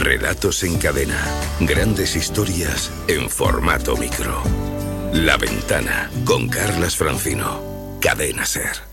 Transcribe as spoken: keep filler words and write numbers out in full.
Relatos en cadena. Grandes historias en formato micro. La Ventana con Carlas Francino. Cadena Ser.